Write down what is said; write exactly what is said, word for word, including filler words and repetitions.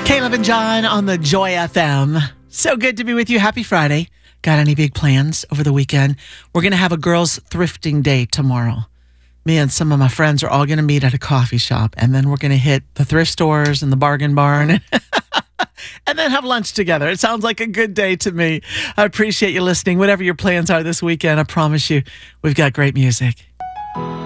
Caleb and John on the Joy F M. So good to be with you. Happy Friday. Got any big plans over the weekend? We're going to have a girls' thrifting day tomorrow. Me and some of my friends are all going to meet at a coffee shop, and then we're going to hit the thrift stores and the bargain barn and then have lunch together. It sounds like a good day to me. I appreciate you listening. Whatever your plans are this weekend, I promise you, we've got great music.